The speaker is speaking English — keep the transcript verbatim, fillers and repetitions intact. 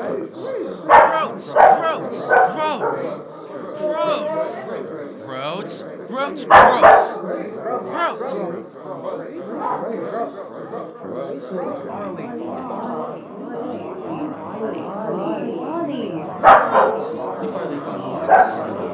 Groats, groats, groats, groats, groats, groats, groats, groats. Barley, barley, barley, barley, barley, barley, barley, barley,